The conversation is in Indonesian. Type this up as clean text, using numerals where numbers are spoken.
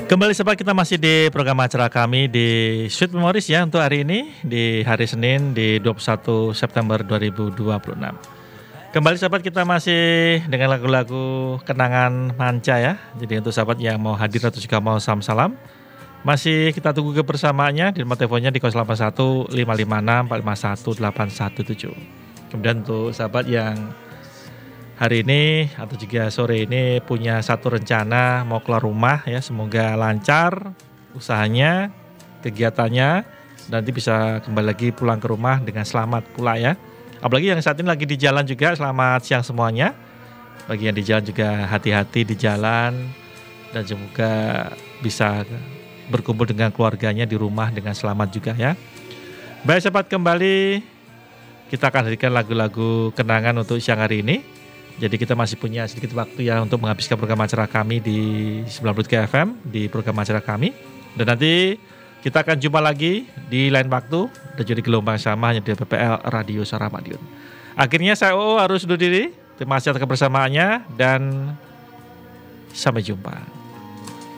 Kembali sahabat, kita masih di program acara kami di Sweet Memories ya untuk hari ini di hari Senin di 21 September 2026. Kembali sahabat, kita masih dengan lagu-lagu kenangan manca ya. Jadi untuk sahabat yang mau hadir atau juga mau salam-salam, masih kita tunggu kebersamaannya di nomor teleponnya di 081 556 451 817. Kemudian untuk sahabat yang hari ini atau juga sore ini punya satu rencana mau keluar rumah ya, semoga lancar usahanya, kegiatannya, nanti bisa kembali lagi pulang ke rumah dengan selamat pula ya. Apalagi yang saat ini lagi di jalan juga, selamat siang semuanya. Bagi yang di jalan juga hati-hati di jalan dan juga bisa berkumpul dengan keluarganya di rumah dengan selamat juga ya. Baik sahabat, kembali kita akan hadirkan lagu-lagu kenangan untuk siang hari ini. Jadi kita masih punya sedikit waktu ya untuk menghabiskan program acara kami di 93 FM di program acara kami. Dan nanti kita akan jumpa lagi di lain waktu dan juga di gelombang sama hanya di PPL Radio Suara Madiun. Akhirnya saya harus undur diri. Terima kasih atas kebersamaannya dan sampai jumpa.